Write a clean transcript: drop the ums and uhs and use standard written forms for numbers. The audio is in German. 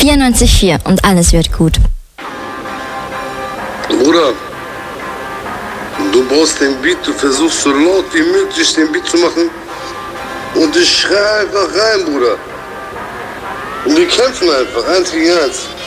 94,4 und alles wird gut. Bruder, du baust den Beat, du versuchst so laut wie möglich den Beat zu machen und ich schreie einfach rein, Bruder. Und wir kämpfen einfach, 1 gegen 1.